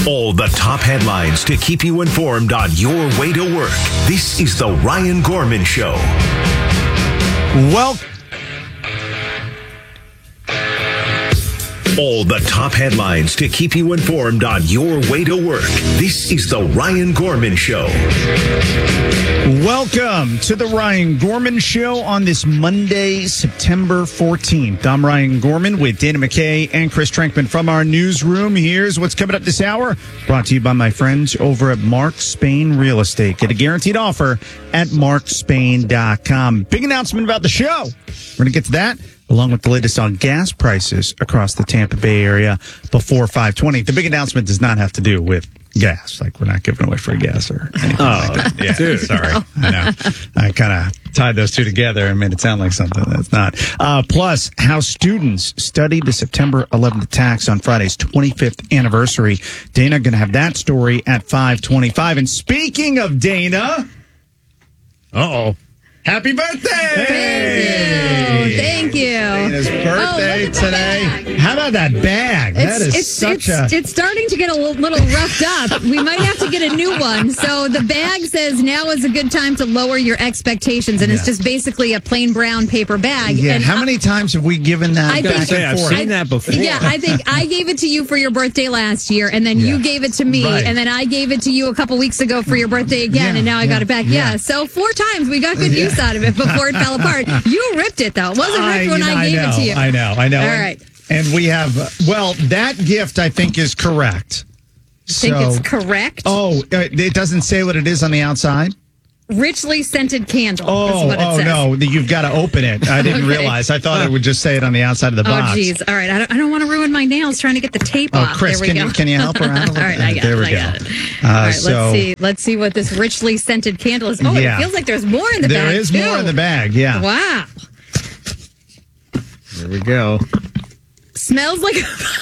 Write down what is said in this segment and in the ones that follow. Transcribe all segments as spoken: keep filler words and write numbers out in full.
All the top headlines to keep you informed on your way to work. This is the Ryan Gorman Show. Well, all the top headlines to keep you informed on your way to work. This is the Ryan Gorman Show. Welcome to the Ryan Gorman Show on this Monday, September fourteenth. I'm Ryan Gorman with Dana McKay and Chris Trankman from our newsroom. Here's what's coming up this hour. Brought to you by my friends over at Mark Spain Real Estate. Get a guaranteed offer at mark spain dot com. Big announcement about the show. We're going to get to that, along with the latest on gas prices across the Tampa Bay area before five twenty. The big announcement does not have to do with gas. Like, we're not giving away free gas or anything oh, like that. Yeah, dude. Sorry. I know. I kind of tied those two together and made it sound like something that's not. Uh, plus, how students studied the September eleventh attacks on Friday's twenty-fifth anniversary. Dana going to have that story at five twenty-five. And speaking of Dana... Uh-oh. Happy birthday! Thank you. Thank you. Dana's birthday oh, today. How about that bag? It's, that is it's, such it's, a... It's starting to get a little, little roughed up. We might have to get a new one. So the bag says now is a good time to lower your expectations, and yeah. it's just basically a plain brown paper bag. Yeah. And How I, many times have we given that? I back think, say, I've seen that before. Yeah, I think I gave it to you for your birthday last year, and then yeah. you gave it to me, right. and then I gave it to you a couple weeks ago for your birthday again, yeah, and now I yeah, got it back. Yeah. yeah. So four times we got good yeah. use out of it before it fell apart. You ripped it, though. It wasn't ripped I, when you know, I gave I know, it to you. I know, I know. All and, right. And we have, uh, well, that gift, I think, is correct. Think so, it's correct? Oh, it doesn't say what it is on the outside? Richly scented candle. Oh, is what it oh says. no, you've got to open it. I didn't Okay. realize. I thought it would just say it on the outside of the box. Oh, geez. All right. I don't, I don't want to ruin my nails trying to get the tape Oh, off. Chris, there we can go. you can you help her out a little All right, bit? I got there it. we I go. got it. Uh, All right, so, let's see. Let's see what this richly scented candle is. Oh, yeah. it feels like there's more in the there bag. There is too. more in the bag, yeah. Wow. There we go. Smells like a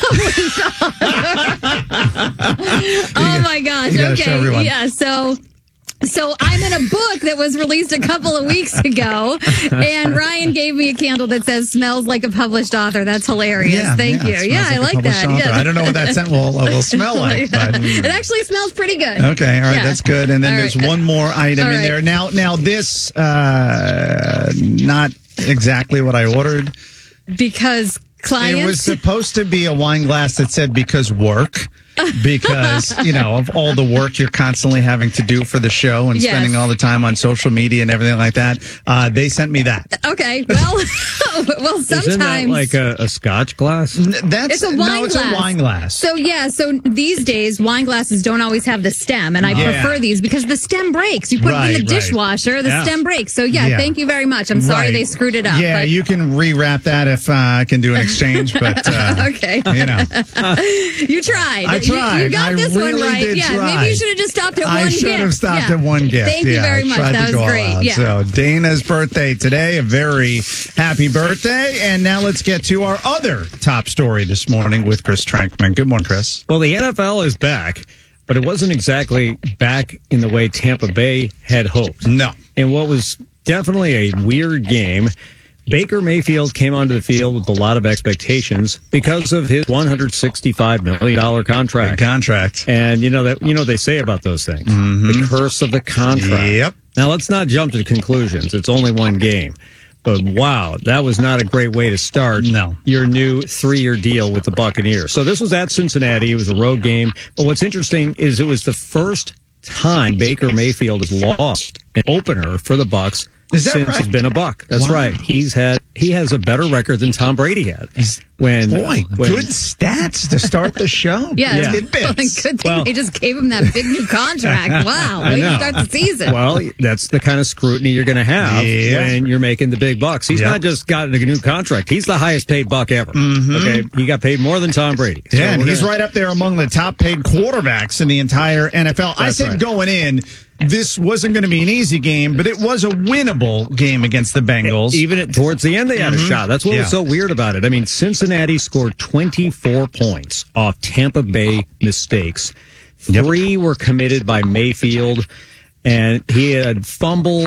Oh my gosh. You gotta show Okay. everyone. Yeah, so So I'm in a book that was released a couple of weeks ago, and Ryan gave me a candle that says "smells like a published author." That's hilarious. Yeah, Thank yeah, you. Yeah, I like that. Yeah. I don't know what that scent will, will smell like, but it actually smells pretty good. okay, all right, Yeah. that's good. And then All there's right. one more item All in right. there. Now, now this uh, not exactly what I ordered. Because clients. It was supposed to be a wine glass that said "because work." Because, you know, of all the work you're constantly having to do for the show and Yes. spending all the time on social media and everything like that, uh, they sent me that. Okay, well, well, sometimes Isn't that like a, a scotch glass? N- That's it's a wine no, it's glass. a wine glass. So yeah, so these days wine glasses don't always have the stem, and I Yeah. prefer these because the stem breaks. You put it Right, in the right. dishwasher, the Yeah. stem breaks. So yeah, Yeah. thank you very much. I'm sorry Right. they screwed it up. Yeah, but, you can rewrap that if uh, I can do an exchange, but uh, okay, you know, you tried. I You- tried. You, got I this really one right. did Yeah, try. maybe you should have just stopped at I one should gift. have stopped Yeah. at one gift. Thank you Yeah, very I much. tried That to was go all great. out. Yeah. So Dana's birthday today. A very happy birthday. And now let's get to our other top story this morning with Chris Trankman. Good morning, Chris. Well, the N F L is back, but it wasn't exactly back in the way Tampa Bay had hoped. No. And what was definitely a weird game, Baker Mayfield came onto the field with a lot of expectations because of his one hundred sixty-five million dollars contract. Big contract. And you know that you know what they say about those things. Mm-hmm. The curse of the contract. Yep. Now let's not jump to conclusions. It's only one game. But wow, that was not a great way to start No. your new three-year deal with the Buccaneers. So this was at Cincinnati. It was a road game. But what's interesting is it was the first time Baker Mayfield has lost an opener for the Bucs Is that since right? he's been a Buck. That's Wow. right. He's had he has a better record than Tom Brady had. When Boy, when, good stats to start the show. Yeah, Yeah. Tidbits. good thing Well- they just gave him that big new contract. Wow, I way to know. start the season. Well, that's the kind of scrutiny you're going to have Yeah. when you're making the big bucks. He's Yep. not just got a new contract. He's the highest paid buck ever. Okay. He got paid more than Tom Brady. So Yeah, and we're he's gonna- right up there among the top paid quarterbacks in the entire N F L. I That's said right. going in, this wasn't going to be an easy game, but it was a winnable game against the Bengals. Even at, towards the end, they had a shot. That's what Yeah. was so weird about it. I mean, Cincinnati scored twenty-four points off Tampa Bay mistakes. Three were committed by Mayfield, and he had fumbles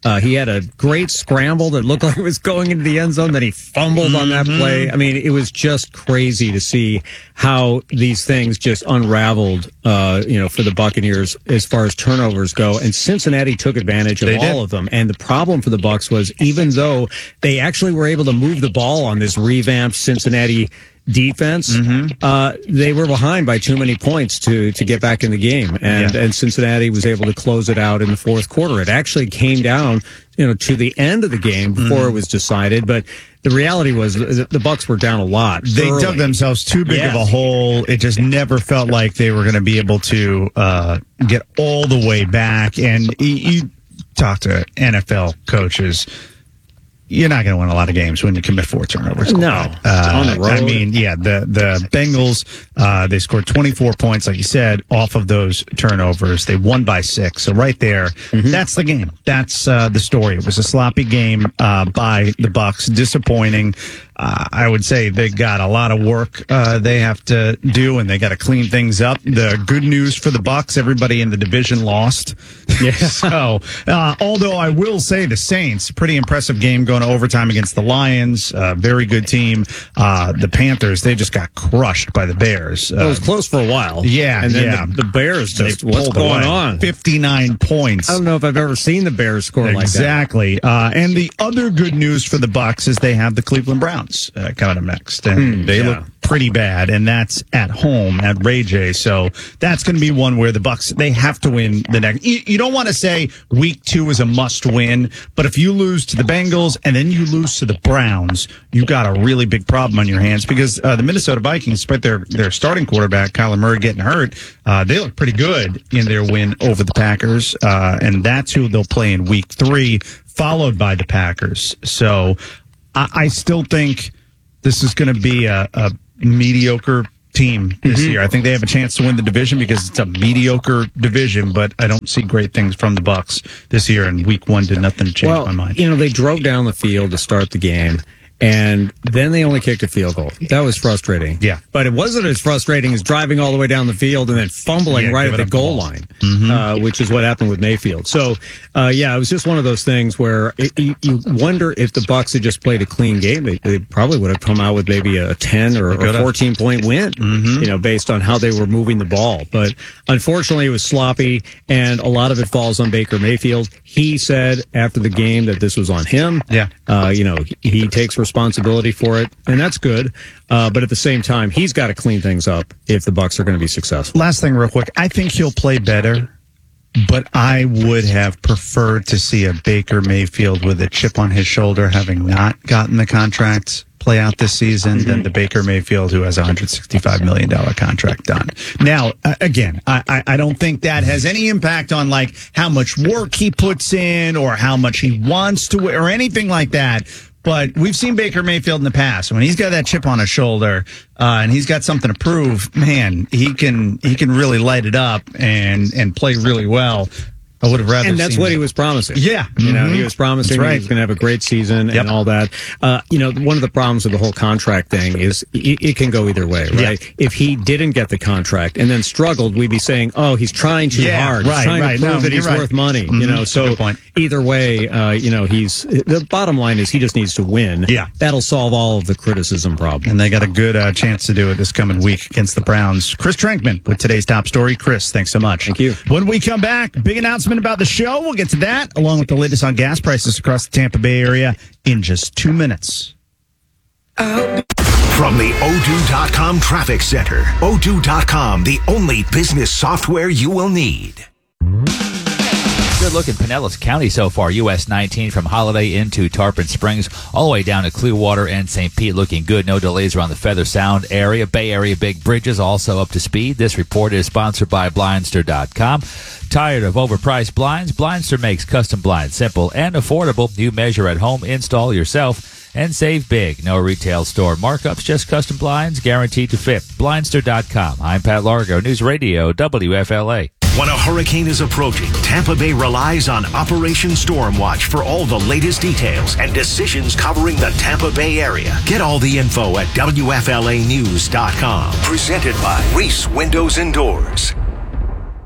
Uh, he had a great scramble that looked like it was going into the end zone. Then he fumbled mm-hmm. on that play. I mean, it was just crazy to see how these things just unraveled, uh, you know, for the Buccaneers as far as turnovers go. And Cincinnati took advantage of they all did. of them. And the problem for the Bucs was, even though they actually were able to move the ball on this revamped Cincinnati defense, mm-hmm. uh, they were behind by too many points to to get back in the game, and yeah. and Cincinnati was able to close it out in the fourth quarter. It actually came down, you know, to the end of the game before mm-hmm. it was decided, but the reality was the Bucs were down a lot. They early. dug themselves too big yes. of a hole. It just never felt like they were going to be able to uh, get all the way back. And you, you talk to N F L coaches, you're not going to win a lot of games when you commit four turnovers. No, uh, on the road. I mean, yeah, the the Bengals, uh, they scored twenty-four points, like you said, off of those turnovers. They won by six. So right there, mm-hmm. that's the game. That's uh, the story. It was a sloppy game uh, by the Bucs. Disappointing. Uh, I would say they got a lot of work uh, they have to do, and they got to clean things up. The good news for the Bucs, everybody in the division lost. Yeah. so, uh, although I will say the Saints, pretty impressive game going to overtime against the Lions. Uh, very good team. Uh, the Panthers, they just got crushed by the Bears. Uh, it was close for a while. Yeah, and then yeah. the, the Bears just, what's going away. on? fifty-nine points. I don't know if I've ever seen the Bears score exactly. like that. Exactly. Uh, and the other good news for the Bucs is they have the Cleveland Browns uh, coming up next, and mm, they yeah. look pretty bad, and that's at home at Ray J. So that's going to be one where the Bucs, they have to win the next. You, you don't want to say week two is a must win, but if you lose to the Bengals and then you lose to the Browns, you got a really big problem on your hands, because uh, the Minnesota Vikings, despite their their starting quarterback Kyler Murray getting hurt, uh, they look pretty good in their win over the Packers, uh, and that's who they'll play in week three, followed by the Packers. So I, I still think this is going to be a, a mediocre team this mm-hmm. year. I think they have a chance to win the division because it's a mediocre division, but I don't see great things from the Bucs this year, and week one did nothing to change well, my mind. You know, they drove down the field to start the game, and then they only kicked a field goal. That was frustrating. Yeah. But it wasn't as frustrating as driving all the way down the field and then fumbling yeah, right at the goal ball. line, mm-hmm. uh, which is what happened with Mayfield. So, uh, yeah, it was just one of those things where it, you, you wonder if the Bucs had just played a clean game. They, they probably would have come out with maybe a ten or a fourteen-point win, mm-hmm. you know, based on how they were moving the ball. But unfortunately, it was sloppy, and a lot of it falls on Baker Mayfield. He said after the game that this was on him. Yeah. Uh, you know, he, he takes responsibility for it, and that's good. Uh, but at the same time, he's got to clean things up if the Bucs are going to be successful. Last thing real quick. I think he'll play better, but I would have preferred to see a Baker Mayfield with a chip on his shoulder, having not gotten the contract, play out this season mm-hmm. than the Baker Mayfield who has a one hundred sixty-five million dollars contract done. Now, uh, again, I, I, I don't think that has any impact on like how much work he puts in or how much he wants to or anything like that. But we've seen Baker Mayfield in the past. When he's got that chip on his shoulder uh, and he's got something to prove, man, he can he can really light it up and and play really well. I would have rather And that's seen what that. he was promising. Yeah. You know, mm-hmm. he was promising right. he was going to have a great season yep. and all that. Uh, you know, one of the problems with the whole contract thing is it, it can go either way, right? Yeah. If he didn't get the contract and then struggled, we'd be saying, oh, he's trying too yeah, hard. Right, he's trying right. to prove no, that he's right. worth money. Mm-hmm. You know, so point. either way, uh, you know, he's the bottom line is he just needs to win. Yeah. That'll solve all of the criticism problem. And they got a good uh, chance to do it this coming week against the Browns. Chris Trankman with today's top story. Chris, thanks so much. Thank you. When we come back, big announcement about the show. We'll get to that, along with the latest on gas prices across the Tampa Bay area in just two minutes. From the Odoo dot com Traffic Center, Odoo dot com, the only business software you will need. Good look in Pinellas County so far. U S nineteen from Holiday into Tarpon Springs, all the way down to Clearwater and Saint Pete looking good. No delays around the Feather Sound area. Bay Area big bridges also up to speed. This report is sponsored by Blindster dot com. Tired of overpriced blinds? Blindster makes custom blinds simple and affordable. You measure at home, install yourself, and save big. No retail store markups, just custom blinds guaranteed to fit. Blindster dot com. I'm Pat Largo, News Radio W F L A. When a hurricane is approaching, Tampa Bay relies on Operation Stormwatch for all the latest details and decisions covering the Tampa Bay area. Get all the info at W F L A news dot com. Presented by Reese Windows and Doors.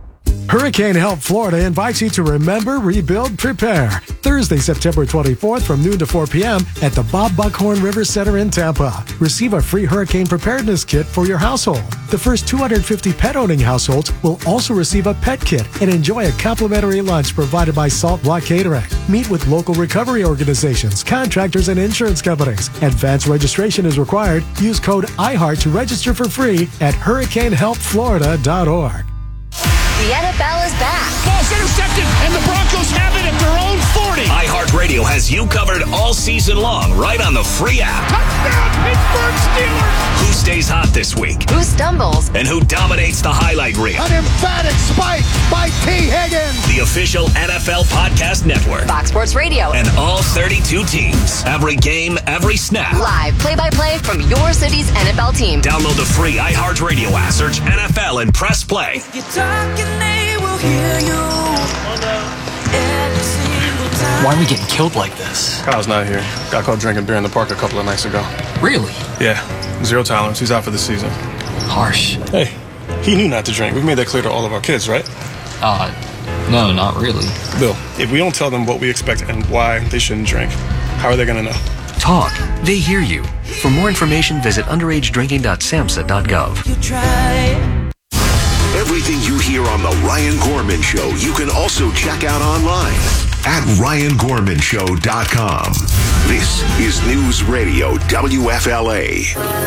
Hurricane Help Florida invites you to remember, rebuild, prepare. Thursday, September twenty-fourth from noon to four p.m. at the Bob Buckhorn River Center in Tampa. Receive a free hurricane preparedness kit for your household. The first two hundred fifty pet-owning households will also receive a pet kit and enjoy a complimentary lunch provided by Salt Block Catering. Meet with local recovery organizations, contractors, and insurance companies. Advanced registration is required. Use code I heart to register for free at hurricane help florida dot org. The N F L is back. Ball's intercepted, and the Broncos have it at their own forty. iHeartRadio has you covered all season long, right on the free app. Touchdown, Pittsburgh Steelers! Who stays hot this week? Who stumbles? And who dominates the highlight reel? An emphatic spike by T. Higgins. The official N F L Podcast Network. Fox Sports Radio. And all thirty-two teams. Every game, every snap. Live play-by-play from your city's N F L team. Download the free iHeartRadio app. Search N F L and press play. You're talking, they will hear you. Every single time. Why are we getting killed like this? Kyle's not here. Got caught drinking beer in the park a couple of nights ago. Really? Yeah. Zero tolerance. He's out for the season. Harsh. Hey, he knew not to drink. We've made that clear to all of our kids, right? Uh, no, not really. Bill, if we don't tell them what we expect and why they shouldn't drink, how are they going to know? Talk. They hear you. For more information, visit underage drinking dot samhsa dot gov. You try. Everything you hear on The Ryan Gorman Show, you can also check out online at ryan gorman show dot com. This is News Radio W F L A.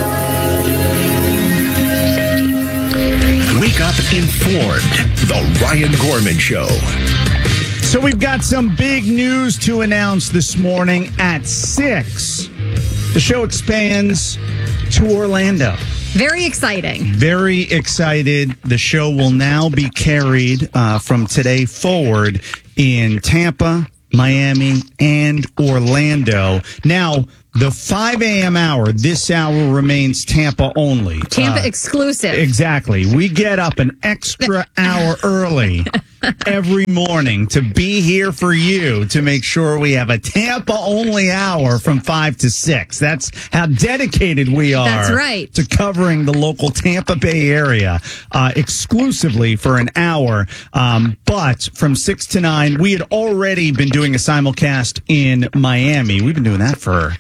Wake up informed. The Ryan Gorman Show. So we've got some big news to announce this morning at six. The show expands to Orlando. Very exciting. Very excited. The show will now be carried uh, from today forward in Tampa, Miami, and Orlando. Now, the five a.m. hour, this hour remains Tampa only. Tampa uh, exclusive. Exactly. We get up an extra hour early every morning to be here for you to make sure we have a Tampa only hour from five to six. That's how dedicated we are. That's right. To covering the local Tampa Bay area uh, exclusively for an hour. Um, but from six to nine, we had already been doing a simulcast in Miami. We've been doing that for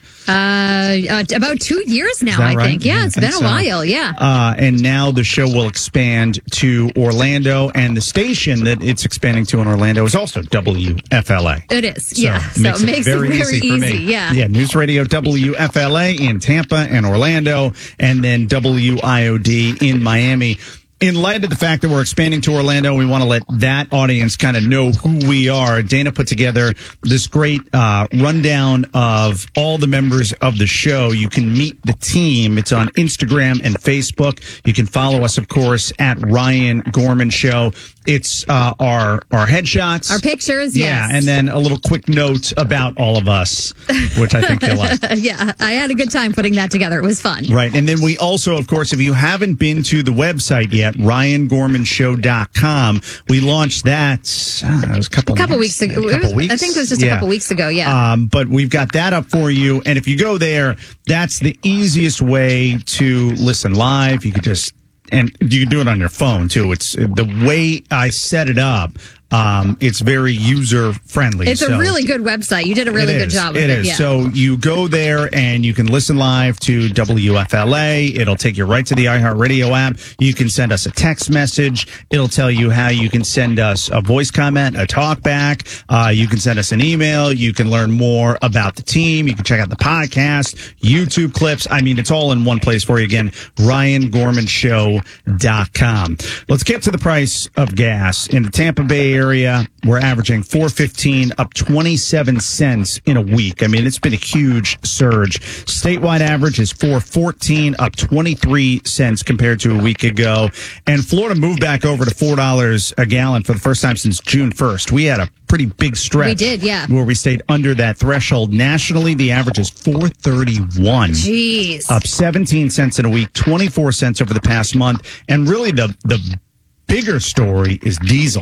Uh, uh, about two years now, that I right? think. Yeah, I it's think been a so. while. Yeah. Uh, and now the show will expand to Orlando, and the station that it's expanding to in Orlando is also W F L A. It is. So yeah. So it makes it very, easy. for me. Yeah. Yeah. News Radio W F L A in Tampa and Orlando, and then W I O D in Miami. In light of the fact that we're expanding to Orlando, we want to let that audience kind of know who we are. Dana put together this great uh, rundown of all the members of the show. You can meet the team. It's on Instagram and Facebook. You can follow us, of course, at Ryan Gorman Show. It's uh, our our headshots, Our pictures, yeah, yes. and then a little quick note about all of us, which I think you'll like. Yeah, I had a good time putting that together. It was fun. Right. And then we also, of course, if you haven't been to the website yet, ryan gorman show dot com, we launched that, uh, it was a couple, A couple months, weeks ago. A couple It was- weeks. I think it was just Yeah. a couple weeks ago. Yeah. Um, but we've got that up for you. And if you go there, that's the easiest way to listen live. You could just, and you can do it on your phone too. It's the way I set it up. Um, it's very user friendly. It's a really good website. You did a really It good is. job with It it. is. Yeah. So you go there and you can listen live to W F L A. It'll take you right to the iHeartRadio app. You can send us a text message. It'll tell you how you can send us a voice comment, a talk back. Uh, you can send us an email. You can learn more about the team. You can check out the podcast, YouTube clips. I mean, it's all in one place for you. Again, ryan gorman show dot com. Let's get to the price of gas. In the Tampa Bay area, we're averaging four fifteen, up twenty-seven cents in a week. I mean, it's been a huge surge. Statewide average is four fourteen, up twenty-three cents compared to a week ago. And Florida moved back over to four dollars a gallon for the first time since June first. We had a pretty big stretch. We did, yeah. Where we stayed under that threshold. Nationally, the average is four thirty-one. Jeez. Up seventeen cents in a week, twenty-four cents over the past month. And really the, the bigger story is diesel.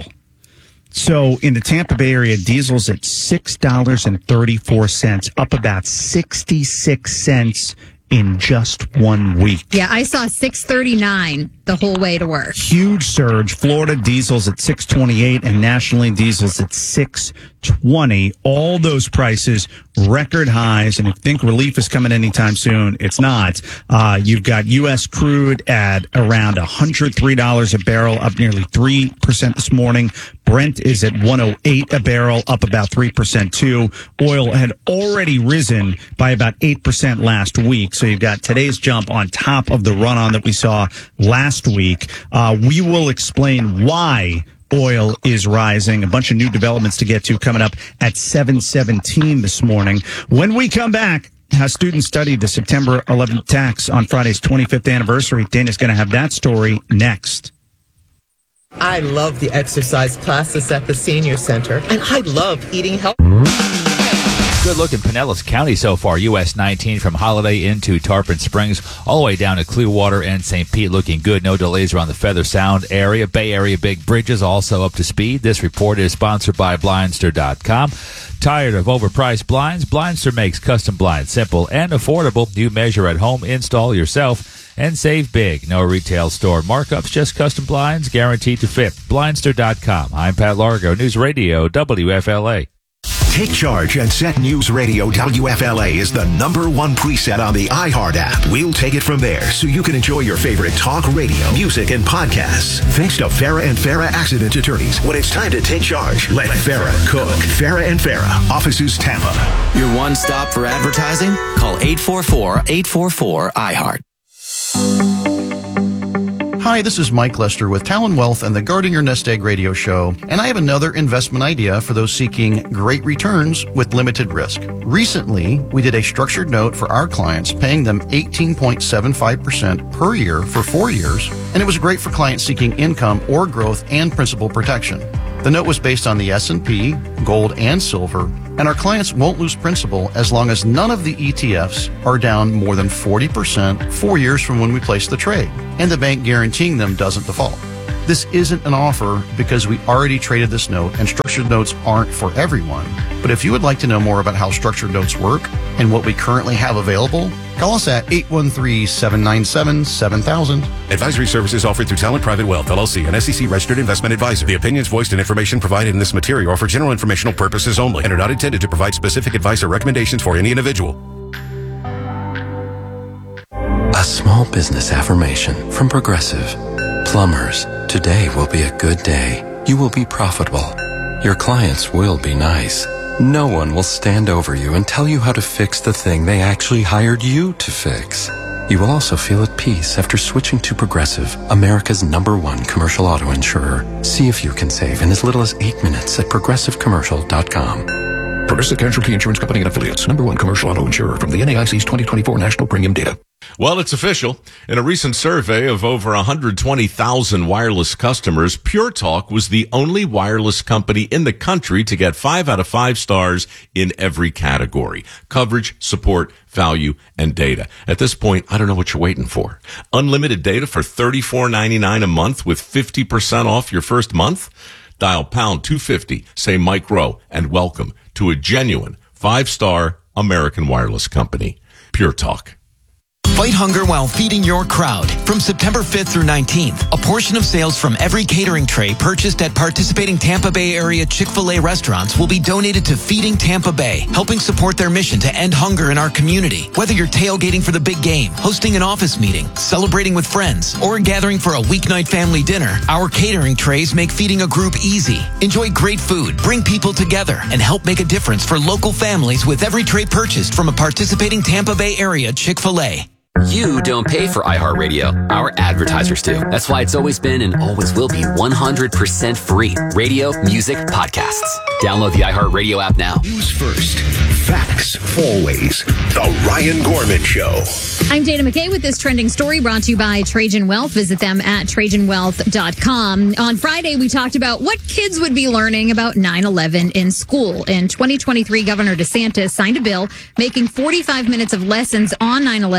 So in the Tampa Bay area, diesel's at six dollars and thirty-four cents, up about sixty-six cents in just one week. Yeah, I saw six thirty-nine the whole way to work. Huge surge. Florida diesel's at six twenty-eight and nationally diesel's at six twenty. All those prices record highs. And if you think relief is coming anytime soon, it's not. Uh, you've got U S crude at around one hundred three dollars a barrel, up nearly three percent this morning. Brent is at one oh eight a barrel, up about three percent too. Oil had already risen by about eight percent last week. So you've got today's jump on top of the run-on that we saw last week. Uh, we will explain why oil is rising. A bunch of new developments to get to coming up at seven seventeen this morning. When we come back, how students studied the September eleventh attacks on Friday's twenty-fifth anniversary. Dana's going to have that story next. I love the exercise classes at the senior center, and I love eating healthy. Good look in Pinellas County so far. U S nineteen from Holiday into Tarpon Springs, all the way down to Clearwater and Saint Pete looking good. No delays around the Feather Sound area. Bay Area big bridges also up to speed. This report is sponsored by Blindster dot com. Tired of overpriced blinds? Blindster makes custom blinds simple and affordable. You measure at home, install yourself, and save big. No retail store markups, just custom blinds guaranteed to fit. Blindster dot com. I'm Pat Largo, News Radio W F L A. Take charge and set News Radio W F L A is the number one preset on the iHeart app. We'll take it from there so you can enjoy your favorite talk radio, music, and podcasts. Thanks to Farah and Farah Accident Attorneys. When it's time to take charge, let Farah cook. Farah and Farah, offices Tampa. Your one stop for advertising? Call eight four four, eight four four, iHeart. Hi, this is Mike Lester with Talon Wealth and the Guarding Your Nest Egg radio show, and I have another investment idea for those seeking great returns with limited risk. Recently, we did a structured note for our clients, paying them eighteen point seven five percent per year for four years, and it was great for clients seeking income or growth and principal protection. The note was based on the S and P, gold, and silver, and our clients won't lose principal as long as none of the E T Fs are down more than forty percent four years from when we placed the trade, and the bank guaranteeing them doesn't default. This isn't an offer because we already traded this note, and structured notes aren't for everyone. But if you would like to know more about how structured notes work and what we currently have available, call us at eight one three, seven nine seven, seven thousand. Advisory services offered through Talent Private Wealth, L L C, an S E C-registered investment advisor. The opinions voiced and information provided in this material are for general informational purposes only and are not intended to provide specific advice or recommendations for any individual. A small business affirmation from Progressive. Plumbers, today will be a good day. You will be profitable. Your clients will be nice. No one will stand over you and tell you how to fix the thing they actually hired you to fix. You will also feel at peace after switching to Progressive, America's number one commercial auto insurer. See if you can save in as little as eight minutes at progressive commercial dot com. Progressive Casualty Insurance Company and Affiliates, number one commercial auto insurer from the N A I C's twenty twenty-four National Premium Data. Well, it's official. In a recent survey of over one hundred twenty thousand wireless customers, Pure Talk was the only wireless company in the country to get five out of five stars in every category: coverage, support, value, and data. At this point, I don't know what you're waiting for. Unlimited data for thirty-four ninety-nine a month with fifty percent off your first month? Dial pound two fifty, say Mike Rowe, and welcome to a genuine five-star American wireless company. Pure Talk. Fight hunger while feeding your crowd. From September fifth through nineteenth, a portion of sales from every catering tray purchased at participating Tampa Bay area Chick-fil-A restaurants will be donated to Feeding Tampa Bay, helping support their mission to end hunger in our community. Whether you're tailgating for the big game, hosting an office meeting, celebrating with friends, or gathering for a weeknight family dinner, our catering trays make feeding a group easy. Enjoy great food, bring people together, and help make a difference for local families with every tray purchased from a participating Tampa Bay area Chick-fil-A. You don't pay for iHeartRadio. Our advertisers do. That's why it's always been and always will be one hundred percent free. Radio, music, podcasts. Download the iHeartRadio app now. News first. Facts always. The Ryan Gorman Show. I'm Dana McKay with this trending story brought to you by Trajan Wealth. Visit them at trajan wealth dot com. On Friday, we talked about what kids would be learning about nine eleven in school. In twenty twenty-three, Governor DeSantis signed a bill making forty-five minutes of lessons on nine eleven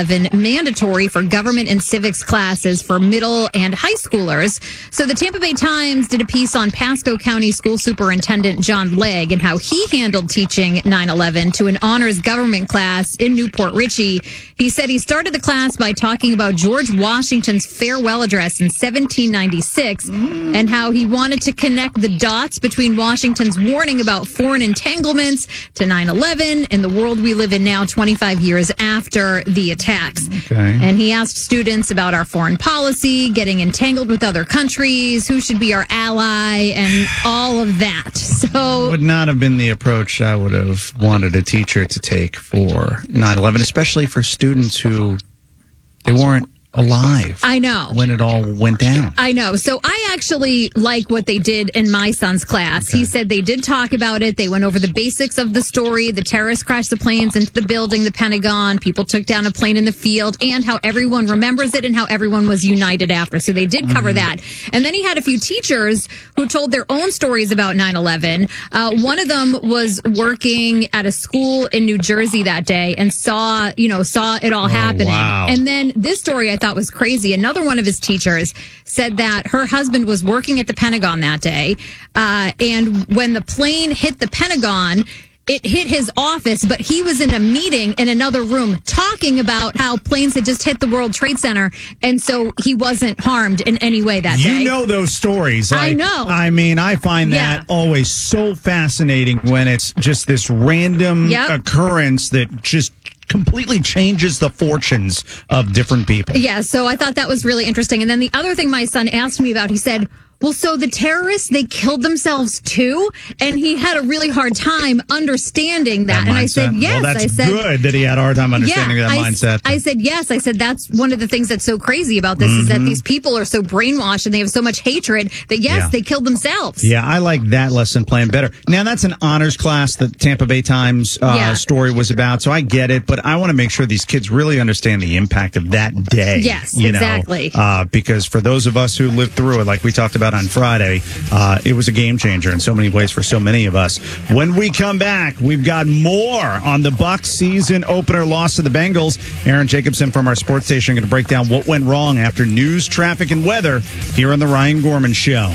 mandatory for government and civics classes for middle and high schoolers. So the Tampa Bay Times did a piece on Pasco County School Superintendent John Legg and how he handled teaching nine eleven to an honors government class in Newport Richey. He said he started the class by talking about George Washington's farewell address in seventeen ninety-six mm. and how he wanted to connect the dots between Washington's warning about foreign entanglements to nine eleven and the world we live in now twenty-five years after the attacks. Okay. And he asked students about our foreign policy, getting entangled with other countries, who should be our ally, and all of that. So would not have been the approach I would have wanted a teacher to take for nine eleven, especially for students who they weren't alive. I know. When it all went down. I know. So I actually like what they did in my son's class. Okay. He said they did talk about it. They went over the basics of the story. The terrorists crashed the planes into the building, the Pentagon. People took down a plane in the field, and how everyone remembers it and how everyone was united after. So they did cover mm-hmm. that. And then he had a few teachers who told their own stories about nine eleven. Uh, one of them was working at a school in New Jersey that day and saw, you know, saw it all oh, happening. Wow. And then this story I thought was crazy. Another one of his teachers said that her husband was working at the Pentagon that day, uh, and when the plane hit the Pentagon, it hit his office, but he was in a meeting in another room talking about how planes had just hit the World Trade Center, and so he wasn't harmed in any way that day. You know those stories. I like, know. I mean, I find that yeah. always so fascinating when it's just this random yep. occurrence that just completely changes the fortunes of different people. Yeah, so I thought that was really interesting. And then the other thing my son asked me about, he said, well, so the terrorists, they killed themselves too? And he had a really hard time understanding that. that and I said, yes. Well, that's I said, good that he had a hard time understanding yeah, that I, mindset. I said, yes. I said, that's one of the things that's so crazy about this mm-hmm. is that these people are so brainwashed and they have so much hatred that, yes, yeah. they killed themselves. Yeah, I like that lesson plan better. Now, that's an honors class that Tampa Bay Times uh, yeah. story was about, so I get it, but I want to make sure these kids really understand the impact of that day. Yes, you exactly. Know, uh, because for those of us who lived through it, like we talked about on Friday, Uh, it was a game changer in so many ways for so many of us. When we come back, we've got more on the Bucs season opener loss to the Bengals. Aaron Jacobson from our sports station going to break down what went wrong after news, traffic, and weather here on the Ryan Gorman Show.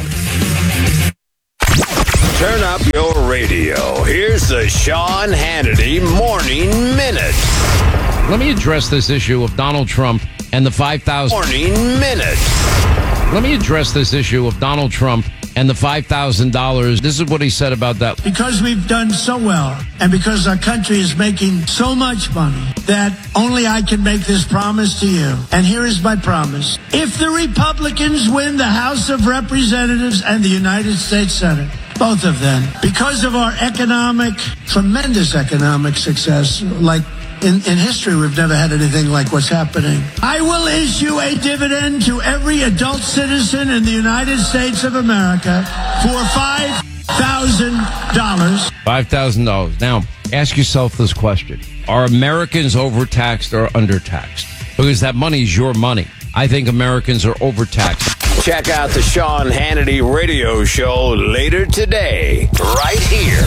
Turn up your radio. Here's the Sean Hannity Morning Minute. Let me address this issue of Donald Trump and the five thousand Morning Minute. Let me address this issue of Donald Trump and the five thousand dollars. This is what he said about that. Because we've done so well and because our country is making so much money that only I can make this promise to you. And here is my promise. If the Republicans win the House of Representatives and the United States Senate, both of them, because of our economic, tremendous economic success, like In, in history, we've never had anything like what's happening. I will issue a dividend to every adult citizen in the United States of America for five thousand dollars. five thousand dollars. Now, ask yourself this question. Are Americans overtaxed or undertaxed? Because that money is your money. I think Americans are overtaxed. Check out the Sean Hannity radio show later today, right here.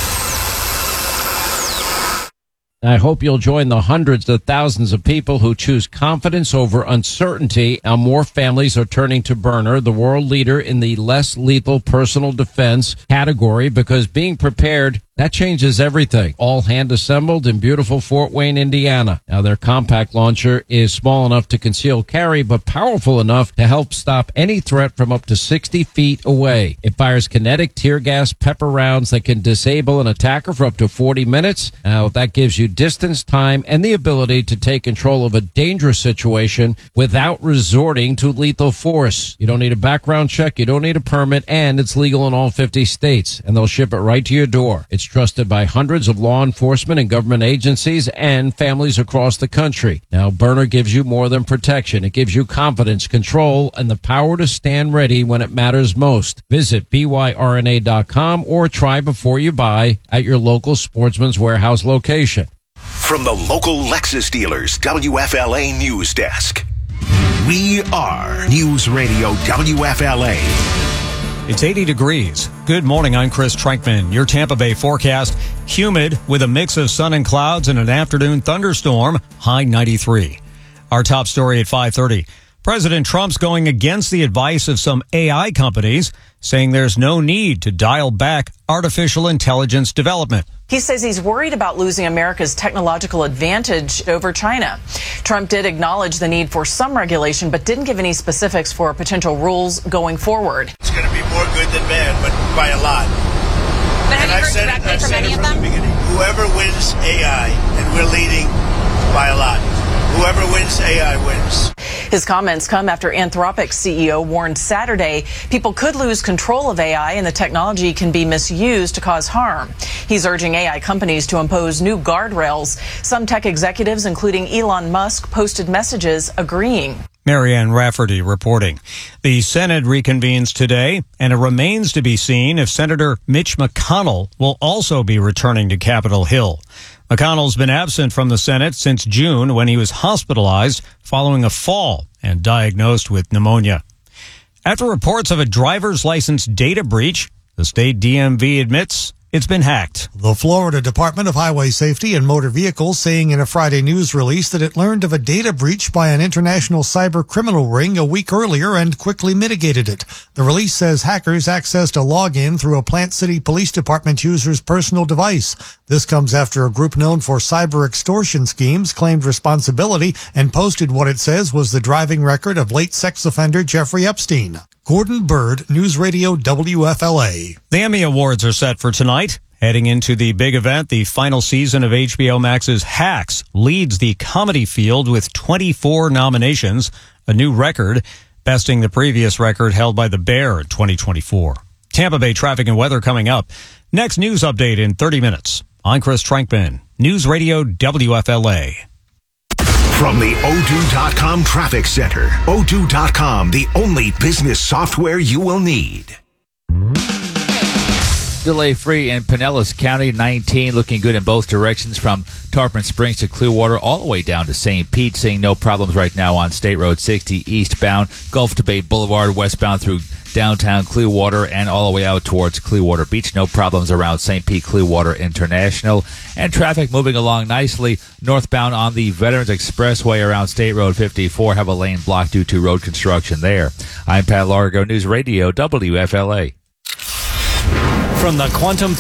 I hope you'll join the hundreds of thousands of people who choose confidence over uncertainty. Now, more families are turning to Byrna, the world leader in the less lethal personal defense category, because being prepared, that changes everything. All hand assembled in beautiful Fort Wayne, Indiana. Now, their compact launcher is small enough to conceal carry, but powerful enough to help stop any threat from up to sixty feet away. It fires kinetic tear gas pepper rounds that can disable an attacker for up to forty minutes. Now, that gives you distance, time, and the ability to take control of a dangerous situation without resorting to lethal force. You don't need a background check, you don't need a permit, and it's legal in all fifty states, and they'll ship it right to your door. It's trusted by hundreds of law enforcement and government agencies and families across the country. Now, Byrna gives you more than protection. It gives you confidence, control, and the power to stand ready when it matters most. Visit B Y R N A dot com or try before you buy at your local Sportsman's Warehouse location. From the local Lexus dealers, W F L A News Desk. We are News Radio W F L A. It's eighty degrees. Good morning, I'm Chris Trankman. Your Tampa Bay forecast, humid with a mix of sun and clouds and an afternoon thunderstorm, high ninety-three. Our top story at five thirty. President Trump's going against the advice of some A I companies, saying there's no need to dial back artificial intelligence development. He says he's worried about losing America's technological advantage over China. Trump did acknowledge the need for some regulation, but didn't give any specifics for potential rules going forward. It's going to be more good than bad, but by a lot. But have and you I've heard said directly it, I've from said any it of from them? the beginning. Whoever wins A I, and we're leading by a lot. Whoever wins A I wins. His comments come after Anthropic's C E O warned Saturday people could lose control of A I and the technology can be misused to cause harm. He's urging A I companies to impose new guardrails. Some tech executives, including Elon Musk, posted messages agreeing. Marianne Rafferty reporting. The Senate reconvenes today, and it remains to be seen if Senator Mitch McConnell will also be returning to Capitol Hill. McConnell's been absent from the Senate since June when he was hospitalized following a fall and diagnosed with pneumonia. After reports of a driver's license data breach, the state D M V admits it's been hacked. The Florida Department of Highway Safety and Motor Vehicles saying in a Friday news release that it learned of a data breach by an international cyber criminal ring a week earlier and quickly mitigated it. The release says hackers accessed a login through a Plant City Police Department user's personal device. This comes after a group known for cyber extortion schemes claimed responsibility and posted what it says was the driving record of late sex offender Jeffrey Epstein. Gordon Bird, News Radio W F L A. The Emmy Awards are set for tonight. Heading into the big event, the final season of H B O Max's Hacks leads the comedy field with twenty-four nominations, a new record, besting the previous record held by The Bear in twenty twenty-four. Tampa Bay traffic and weather coming up. Next news update in thirty minutes. I'm Chris Trankman, News Radio W F L A. From the Odoo dot com Traffic Center, Odoo dot com, the only business software you will need. Delay-free in Pinellas County, nineteen, looking good in both directions from Tarpon Springs to Clearwater, all the way down to Saint Pete, seeing no problems right now on State Road sixty eastbound, Gulf to Bay Boulevard westbound through downtown Clearwater and all the way out towards Clearwater Beach. No problems around Saint Pete Clearwater International. And traffic moving along nicely northbound on the Veterans Expressway around State Road fifty-four. Have a lane blocked due to road construction there. I'm Pat Largo, News Radio W F L A. From the Quantum